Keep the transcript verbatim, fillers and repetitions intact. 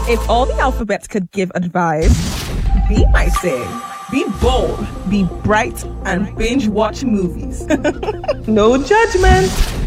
If all the alphabets could give advice, be my say. Be bold, be bright, and binge watch movies. No judgment.